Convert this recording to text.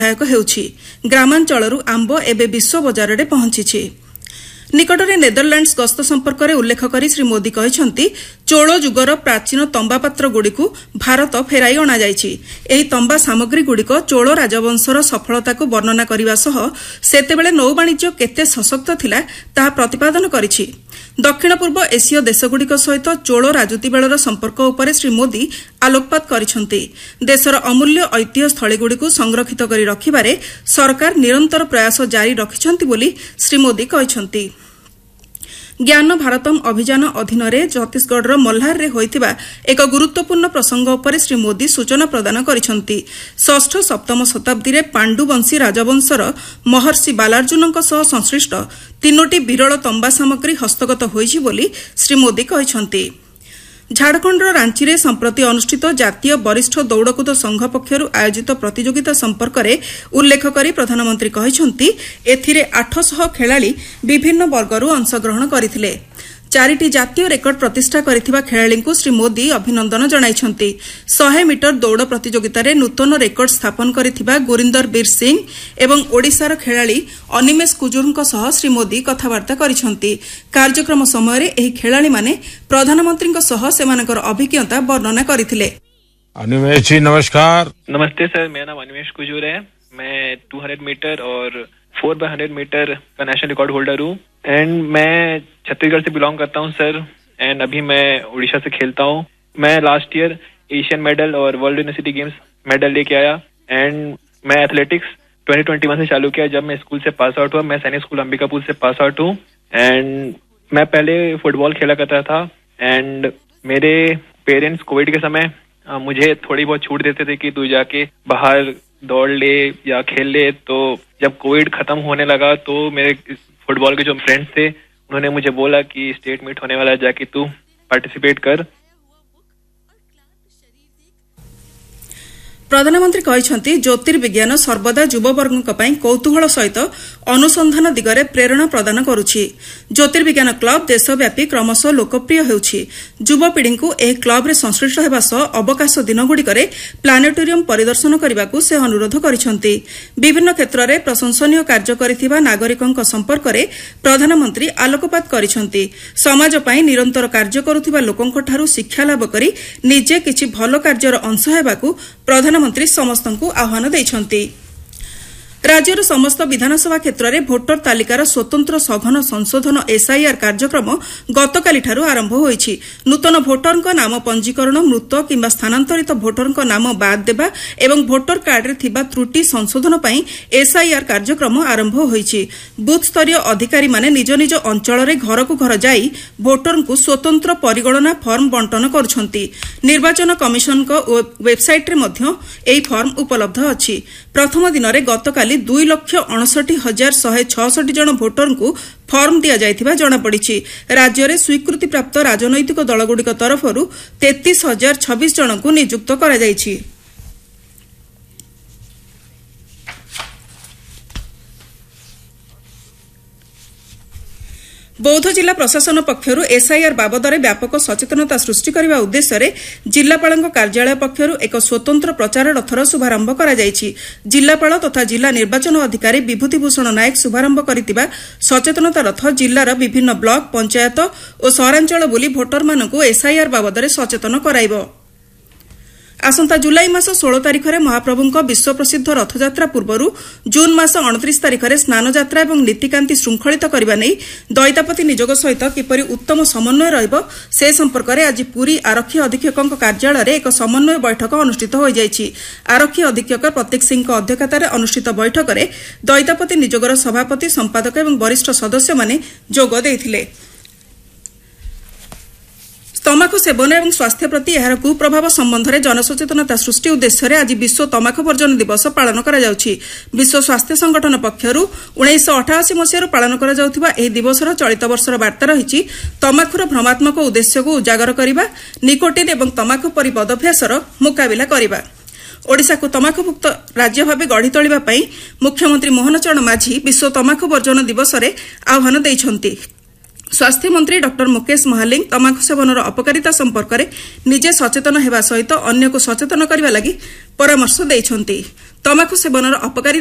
ସହାୟକ ହେଉଛି। ଗ୍ରାମାଞ୍ଚଳରୁ ଆମ୍ବ ଏବେ ବିଶ୍ୱ ବଜାରରେ ପହଞ୍ଚିଛି। ନିକଟରେ ନେଦରଲ୍ୟାଣ୍ଡସ୍ ଗସ୍ତ ସମ୍ପର୍କରେ ଉଲ୍ଲେଖ କରି ଶ୍ରୀ ମୋଦି କହିଛନ୍ତି, ଚୋଳ ଯୁଗର ପ୍ରାଚୀନ ତମ୍ବାପାତ୍ରଗୁଡ଼ିକୁ ଭାରତ ଫେରାଇ ଅଣାଯାଇଛି। ଏହି ତମ୍ବା ସାମଗ୍ରୀଗୁଡ଼ିକ ଚୋଳ ରାଜବଂଶର ସଫଳତାକୁ ବର୍ଣ୍ଣନା କରିବା ସହ ସେତେବେଳେ ନୌବାଣିଜ୍ୟ କେତେ ସଶକ୍ତ ଥିଲା ତାହା ପ୍ରତିପାଦନ କରିଛି। ଦକ୍ଷିଣ ପୂର୍ବ ଏସୀୟ ଦେଶଗୁଡ଼ିକ ସହିତ ଚୋଳ ରାଜୁତି ବେଳର ସମ୍ପର୍କ ଉପରେ ଶ୍ରୀ ମୋଦି ଆଲୋକପାତ କରିଛନ୍ତି। ଦେଶର ଅମୂଲ୍ୟ ଐତିହ୍ୟ ସ୍ଥଳୀଗୁଡ଼ିକୁ ସଂରକ୍ଷିତ କରି ରଖିବାରେ ସରକାର ନିରନ୍ତର ପ୍ରୟାସ ଜାରି ରଖିଛନ୍ତି ବୋଲି ଶ୍ରୀ ମୋଦି କହିଛନ୍ତି। ଜ୍ଞାନ ଭାରତମ୍ ଅଭିଯାନ ଅଧୀନରେ ଛତିଶଗଡ଼ର ମଲ୍ହାରରେ ହୋଇଥିବା ଏକ ଗୁରୁତ୍ୱପୂର୍ଣ୍ଣ ପ୍ରସଙ୍ଗ ଉପରେ ଶ୍ରୀ ମୋଦି ସୂଚନା ପ୍ରଦାନ କରିଛନ୍ତି। ଷଷ୍ଠ ସପ୍ତମ ଶତାବ୍ଦୀରେ ପାଣ୍ଡୁବଂଶୀ ରାଜବଂଶର ମହର୍ଷି ବାଲାର୍ଜୁନଙ୍କ ସହ ସଂଶ୍ଳିଷ୍ଟ 3ଟି ବିରଳ ତମ୍ବା ସାମଗ୍ରୀ ହସ୍ତଗତ ହୋଇଛି ବୋଲି ଶ୍ରୀ ମୋଦି କହିଛନ୍ତି। ଝାଡ଼ଖଣ୍ଡର ରାଞ୍ଚିରେ ସମ୍ପ୍ରତି ଅନୁଷ୍ଠିତ ଜାତୀୟ ବରିଷ୍ଠ ଦୌଡ଼କୁଦ ସଂଘ ପକ୍ଷରୁ ଆୟୋଜିତ ପ୍ରତିଯୋଗିତା ସମ୍ପର୍କରେ ଉଲ୍ଲେଖ କରି ପ୍ରଧାନମନ୍ତ୍ରୀ କହିଛନ୍ତି, ଏଥିରେ 800 ଖେଳାଳି ବିଭିନ୍ନ ବର୍ଗରୁ ଅଂଶଗ୍ରହଣ କରିଥିଲେ। 4ଟି ଜାତୀୟ ରେକର୍ଡ ପ୍ରତିଷ୍ଠା କରିଥିବା ଖେଳାଳିଙ୍କୁ ଶ୍ରୀ ମୋଦି ଅଭିନନ୍ଦନ ଜଣାଇଛନ୍ତି। 100 ମିଟର ଦୌଡ଼ ପ୍ରତିଯୋଗିତାରେ ନୂତନ ରେକର୍ଡ ସ୍ଥାପନ କରିଥିବା ଗୁରିନ୍ଦର ବୀର ସିଂ ଏବଂ ଓଡ଼ିଶାର ଖେଳାଳି ଅନିମେଶ କୁଜୁରଙ୍କ ସହ ଶ୍ରୀ ମୋଦି କଥାବାର୍ତ୍ତା କରିଛନ୍ତି। କାର୍ଯ୍ୟକ୍ରମ ସମୟରେ ଏହି ଖେଳାଳିମାନେ ପ୍ରଧାନମନ୍ତ୍ରୀଙ୍କ ସହ ସେମାନଙ୍କର ଅଭିଜ୍ଞତା ବର୍ଣ୍ଣନା କରିଥିଲେ। अनिमेश जी नमस्कार। नमस्ते सर, मेरा नाम अनिमेश कुजूर है। मैं 200 मीटर और 4x100 मीटर का नेशनल रिकॉर्ड होल्डर हूँ एंड मैं छत्तीसगढ़ से बिलोंग करता हूँ सर एंड अभी मैं उड़ीसा से खेलता हूँ। मैं लास्ट ईयर एशियन मेडल और वर्ल्ड यूनिवर्सिटी गेम्स मेडल लेके आया एंड मैं एथलेटिक्स 2021 से चालू किया जब मैं स्कूल से पास आउट हुआ। मैं सैनिक स्कूल अंबिकापुर से पास आउट हूँ एंड मैं पहले फुटबॉल खेला करता था एंड मेरे पेरेंट्स कोविड के समय मुझे थोड़ी बहुत छूट देते थे कि तू जाके बाहर दौड़ ले या खेल ले। तो जब कोविड खत्म होने लगा तो मेरे फुटबॉल के जो फ्रेंड्स थे उन्होंने मुझे बोला कि स्टेट मीट होने वाला है, जाके तू पार्टिसिपेट कर। प्रधानमंत्री କହିଛନ୍ତି, ଜ୍ୟୋତିର୍ବିଜ୍ଞାନ ସର୍ବଦା ଯୁବବର୍ଗଙ୍କ ପାଇଁ କୌତୂହଳ ସହିତ ଅନୁସନ୍ଧାନ ଦିଗରେ ପ୍ରେରଣା ପ୍ରଦାନ କରୁଛି। ଜ୍ୟୋତିର୍ବିଜ୍ଞାନ କ୍ଲବ ଦେଶବ୍ୟାପୀ କ୍ରମଶଃ ଲୋକପ୍ରିୟ ହେଉଛି। ଯୁବପିଢ଼ିଙ୍କୁ ଏହି କ୍ଲବରେ ସଂଶ୍ଳିଷ୍ଟ ହେବା ସହ ଅବକାଶ ଦିନଗୁଡ଼ିକରେ ପ୍ଲାନେଟୋରିୟମ୍ ପରିଦର୍ଶନ କରିବାକୁ ସେ ଅନୁରୋଧ କରିଛନ୍ତି। ବିଭିନ୍ନ କ୍ଷେତ୍ରରେ ପ୍ରଶଂସନୀୟ କାର୍ଯ୍ୟ କରିଥିବା ନାଗରିକଙ୍କ ସମ୍ପର୍କରେ ପ୍ରଧାନମନ୍ତ୍ରୀ ଆଲୋକପାତ କରିଛନ୍ତି। ସମାଜ ପାଇଁ ନିରନ୍ତର କାର୍ଯ୍ୟ କରୁଥିବା ଲୋକଙ୍କଠାରୁ ଶିକ୍ଷାଲାଭ କରି ନିଜେ କିଛି ଭଲ କାର୍ଯ୍ୟର ଅଂଶ ହେବାକୁ ପ୍ରଧାନମନ୍ତ୍ରୀ ସମସ୍ତଙ୍କୁ ଆହ୍ୱାନ ଦେଇଛନ୍ତି। ରାଜ୍ୟର ସମସ୍ତ ବିଧାନସଭା କ୍ଷେତ୍ରରେ ଭୋଟର ତାଲିକାର ସ୍ୱତନ୍ତ୍ର ସଘନ ସଂଶୋଧନ ଏସ୍ଆଇଆର୍ କାର୍ଯ୍ୟକ୍ରମ ଗତକାଲିଠାରୁ ଆରମ୍ଭ ହୋଇଛି। ନୂତନ ଭୋଟରଙ୍କ ନାମ ପଞ୍ଜୀକରଣ, ମୃତ କିମ୍ବା ସ୍ଥାନାନ୍ତରିତ ଭୋଟରଙ୍କ ନାମ ବାଦ୍ ଦେବା ଏବଂ ଭୋଟର କାର୍ଡରେ ଥିବା ତ୍ରୁଟି ସଂଶୋଧନ ପାଇଁ ଏସ୍ଆଇଆର୍ କାର୍ଯ୍ୟକ୍ରମ ଆରମ୍ଭ ହୋଇଛି। ବୁଥସ୍ତରୀୟ ଅଧିକାରୀମାନେ ନିଜ ନିଜ ଅଞ୍ଚଳରେ ଘରକୁ ଘର ଯାଇ ଭୋଟରଙ୍କୁ ସ୍ୱତନ୍ତ୍ର ପରିଗଣନା ଫର୍ମ ବଣ୍ଟନ କରୁଛନ୍ତି। ନିର୍ବାଚନ କମିଶନଙ୍କ ୱେବସାଇଟ୍ରେ ମଧ୍ୟ ଏହି ଫର୍ମ ଉପଲବ୍ଧ ଅଛି। ପ୍ରଥମ ଦିନରେ ଗତକାଲି 2,59,166 ଜଣ ଭୋଟରଙ୍କୁ ଫର୍ମ ଦିଆଯାଇଥିବା ଜଣାପଡ଼ିଛି। ରାଜ୍ୟରେ ସ୍ୱୀକୃତିପ୍ରାପ୍ତ ରାଜନୈତିକ ଦଳଗୁଡ଼ିକ ତରଫରୁ 33,026 ଜଣଙ୍କୁ ନିଯୁକ୍ତ କରାଯାଇଛି। ବୌଦ୍ଧ ଜିଲ୍ଲା ପ୍ରଶାସନ ପକ୍ଷରୁ ଏସ୍ଆଇଆର୍ ବାବଦରେ ବ୍ୟାପକ ସଚେତନତା ସୃଷ୍ଟି କରିବା ଉଦ୍ଦେଶ୍ୟରେ ଜିଲ୍ଲାପାଳଙ୍କ କାର୍ଯ୍ୟାଳୟ ପକ୍ଷରୁ ଏକ ସ୍ୱତନ୍ତ୍ର ପ୍ରଚାର ରଥର ଶୁଭାରମ୍ଭ କରାଯାଇଛି। ଜିଲ୍ଲାପାଳ ତଥା ଜିଲ୍ଲା ନିର୍ବାଚନ ଅଧିକାରୀ ବିଭୂତିଭୂଷଣ ନାୟକ ଶୁଭାରମ୍ଭ କରିଥିବା ସଚେତନତା ରଥ ଜିଲ୍ଲାର ବିଭିନ୍ନ ବ୍ଲକ, ପଞ୍ଚାୟତ ଓ ସହରାଞ୍ଚଳ ବୁଲି ଭୋଟରମାନଙ୍କୁ ଏସ୍ଆଇଆର୍ ବାବଦରେ ସଚେତନ କରାଇବ। ଆସନ୍ତା ଜୁଲାଇ ମାସ 16 ତାରିଖରେ ମହାପ୍ରଭୁଙ୍କ ବିଶ୍ୱପ୍ରସିଦ୍ଧ ରଥଯାତ୍ରା ପୂର୍ବରୁ ଜୁନ୍ ମାସ 29 ତାରିଖରେ ସ୍ନାନଯାତ୍ରା ଏବଂ ନୀତିକାନ୍ତି ଶୃଙ୍ଖଳିତ କରିବା ନେଇ ଦଇତାପତି ନିଯୋଗ ସହିତ କିପରି ଉତ୍ତମ ସମନ୍ୱୟ ରହିବ ସେ ସମ୍ପର୍କରେ ଆଜି ପୁରୀ ଆରକ୍ଷୀ ଅଧୀକ୍ଷକଙ୍କ କାର୍ଯ୍ୟାଳୟରେ ଏକ ସମନ୍ୱୟ ବୈଠକ ଅନୁଷ୍ଠିତ ହୋଇଯାଇଛି। ଆରକ୍ଷୀ ଅଧୀକ୍ଷକ ପ୍ରତୀକ ସିଂଙ୍କ ଅଧ୍ୟକ୍ଷତାରେ ଅନୁଷ୍ଠିତ ବୈଠକରେ ଦଇତାପତି ନିଯୋଗର ସଭାପତି, ସମ୍ପାଦକ ଏବଂ ବରିଷ୍ଠ ସଦସ୍ୟମାନେ ଯୋଗ ଦେଇଥିଲେ। ତମାଖୁ ସେବନ ଏବଂ ସ୍ୱାସ୍ଥ୍ୟ ପ୍ରତି ଏହାର କୁପ୍ରଭାବ ସମ୍ବନ୍ଧରେ ଜନସଚେତନତା ସୃଷ୍ଟି ଉଦ୍ଦେଶ୍ୟରେ ଆଜି ବିଶ୍ୱ ତମାଖୁ ବର୍ଜନ ଦିବସ ପାଳନ କରାଯାଉଛି। ବିଶ୍ୱ ସ୍ୱାସ୍ଥ୍ୟ ସଂଗଠନ ପକ୍ଷରୁ 1988 ମସିହାରୁ ପାଳନ କରାଯାଉଥିବା ଏହି ଦିବସର ଚଳିତ ବର୍ଷର ବାର୍ତ୍ତା ରହିଛି, ତମାଖୁର ଭ୍ରମାତ୍ମକ ଉଦ୍ଦେଶ୍ୟକୁ ଉଜାଗର କରିବା, ନିକୋଟିନ୍ ଏବଂ ତମାଖୁ ପରି ବଦଭ୍ୟାସର ମୁକାବିଲା କରିବା। ଓଡ଼ିଶାକୁ ତମାଖୁମୁକ୍ତ ରାଜ୍ୟ ଭାବେ ଗଢ଼ି ତୋଳିବା ପାଇଁ ମୁଖ୍ୟମନ୍ତ୍ରୀ ମୋହନ ଚରଣ ମାଝୀ ବିଶ୍ୱ ତମାଖୁ ବର୍ଜନ ଦିବସରେ ଆହ୍ୱାନ ଦେଇଛନ୍ତି। स्वास्थ्य मंत्री डॉक्टर मुकेश महालिंग तमाखु सेवनर अपकारिता संपर्क में निजे सचेतन हेबा सहित अन्य को सचेतन करने लगी परामर्श देइछन्ति। तमाखु सेवनर अपकारिता